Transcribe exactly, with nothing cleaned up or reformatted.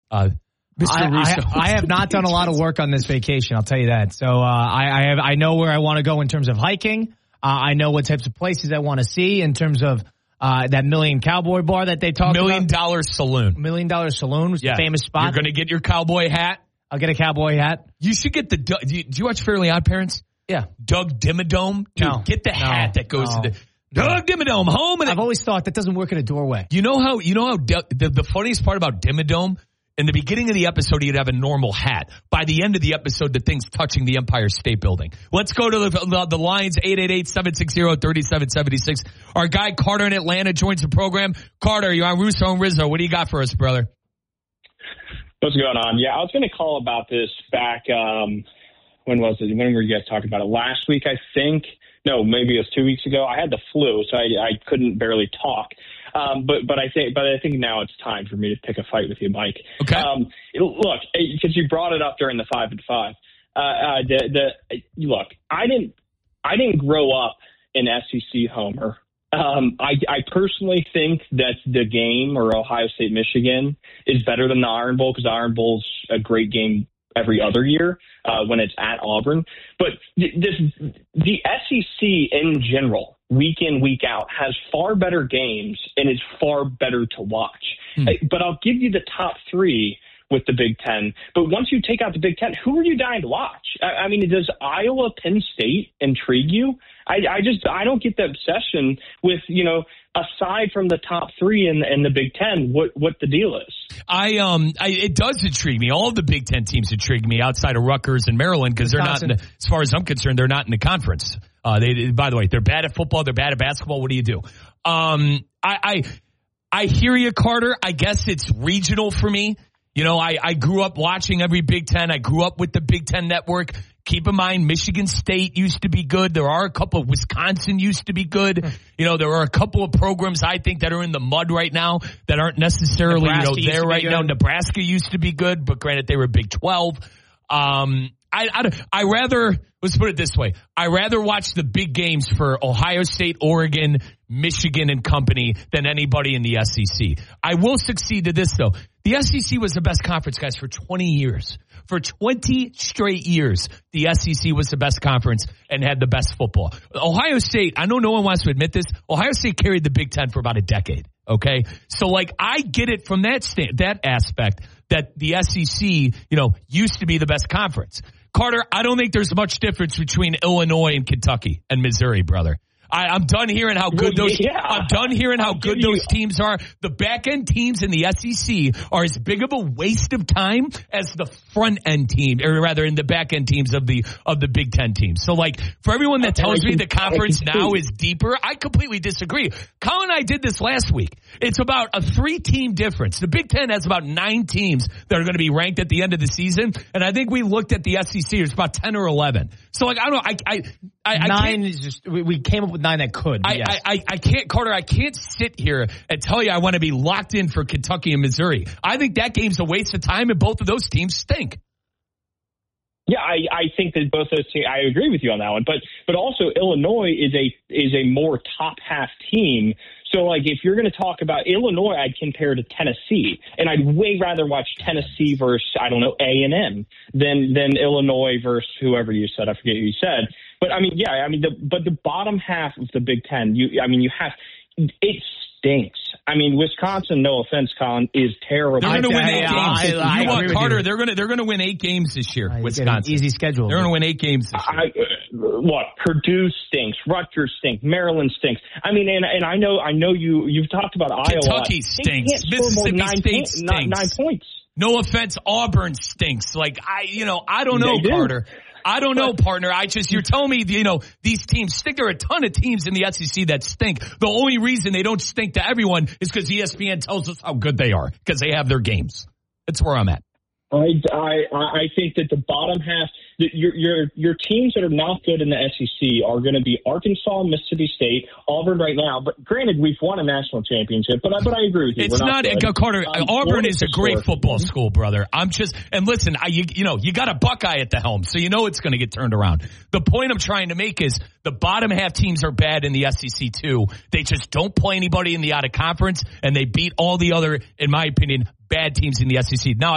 Uh, Mister I, Russo. I, I have not done a lot of work on this vacation. I'll tell you that. So uh, I, I have I know where I want to go in terms of hiking. Uh, I know what types of places I want to see in terms of uh, that Million Cowboy Bar that they talked Million about. Dollar Saloon. Million Dollar Saloon was yeah. the famous spot. You're going to get your cowboy hat. I'll get a cowboy hat. You should get the. Do you, do you watch Fairly Odd Parents? Yeah. Doug Dimmadome. Dude, no. get the no. hat that goes no. to the. Doug Dimmadome home. And I've always thought that doesn't work in a doorway. You know how? You know how? The, the funniest part about Dimmadome. In the beginning of the episode, he'd have a normal hat. By the end of the episode, the thing's touching the Empire State Building. Let's go to the, the, the lines, eight eight eight, seven six zero, three seven seven six. Our guy Carter in Atlanta joins the program. Carter, you're on Russo and Rizzo. What do you got for us, brother? What's going on? Yeah, I was going to call about this back, um, when was it? When were you guys talking about it? Last week, I think. No, maybe it was two weeks ago. I had the flu, so I, I couldn't barely talk. Um, but but I think but I think now it's time for me to pick a fight with you, Mike. Okay. Um, it, look, because you brought it up during the five and five. Uh, uh, the the look, I didn't I didn't grow up an S E C homer. Um, I I personally think that the game or Ohio State Michigan is better than the Iron Bowl because the Iron Bowl's a great game every other year uh, when it's at Auburn. But this the S E C in general, week in, week out, has far better games and is far better to watch. Hmm. But I'll give you the top three with the Big Ten. But once you take out the Big Ten, who are you dying to watch? I, I mean, does Iowa, Penn State intrigue you? I, I just I don't get the obsession with, you know, aside from the top three in, in the Big Ten, what what the deal is. I um I, it does intrigue me. All of the Big Ten teams intrigue me outside of Rutgers and Maryland because they're not, in the, as far as I'm concerned, they're not in the conference. Uh, they by the way, they're bad at football. They're bad at basketball. What do you do? Um, I I, I hear you, Carter. I guess it's regional for me. You know, I, I grew up watching every Big Ten. I grew up with the Big Ten network. Keep in mind, Michigan State used to be good. There are a couple of Wisconsin used to be good. You know, there are a couple of programs I think that are in the mud right now that aren't necessarily, Nebraska you know, there right now. Nebraska used to be good, but granted they were Big twelve. Um, I, I, I rather, let's put it this way. I rather watch the big games for Ohio State, Oregon, Michigan and company than anybody in the S E C. I will succeed to this though. The S E C was the best conference, guys, for twenty years. For twenty straight years, the S E C was the best conference and had the best football. Ohio State, I know no one wants to admit this, Ohio State carried the Big Ten for about a decade, okay? So, like, I get it from that stand, that aspect that the S E C, you know, used to be the best conference. Carter, I don't think there's much difference between Illinois and Kentucky and Missouri, brother. I, I'm done hearing how good those. Yeah. I'm done hearing how good those teams are. The back end teams in the S E C are as big of a waste of time as the front end team, or rather, in the back end teams of the of the Big Ten teams. So, like, for everyone that tells me the conference now is deeper, I completely disagree. Colin and I did this last week. It's about a three team difference. The Big Ten has about nine teams that are going to be ranked at the end of the season, and I think we looked at the S E C. It's about ten or eleven. So, like, I don't know. I I. I, nine is just, we came up with nine that could. I, yes. I, I, I can't, Carter, I can't sit here and tell you I want to be locked in for Kentucky and Missouri. I think that game's a waste of time and both of those teams stink. Yeah, I, I think that both those teams, I agree with you on that one. But but also Illinois is a is a more top half team. So, like, if you're going to talk about Illinois, I'd compare to Tennessee. And I'd way rather watch Tennessee versus, I don't know, A and M than, than Illinois versus whoever you said. I forget who you said. But, I mean, yeah, I mean, the, but the bottom half of the Big Ten, you, I mean, you have – it stinks. I mean, Wisconsin, no offense, Colin, is terrible. They're going to win eight I, games. I, I, you I want Carter? They're going to they're going to win eight games this year. Uh, Wisconsin, easy schedule. They're going to win eight games this year. I, what? Purdue stinks. Rutgers stinks. Maryland stinks. I mean, and and I know I know you you've talked about Iowa. Kentucky stinks. Mississippi State point, stinks. Nine, nine points. No offense, Auburn stinks. Like I, you know, I don't know, They Carter. do. I don't know, partner. I just, you're telling me, you know, these teams stink. There are a ton of teams in the S E C that stink. The only reason they don't stink to everyone is because E S P N tells us how good they are because they have their games. That's where I'm at. I, I, I think that the bottom half, that your your your teams that are not good in the S E C are going to be Arkansas, Mississippi State, Auburn right now. But granted, we've won a national championship. But I, but I agree with you. It's We're not, not, good. Carter. Um, Auburn is a great sure. football school, brother. I'm just, and listen, I you, you know you got a Buckeye at the helm, so you know it's going to get turned around. The point I'm trying to make is the bottom half teams are bad in the S E C too. They just don't play anybody in the out of conference, and they beat all the other, in my opinion, bad teams in the S E C. Now.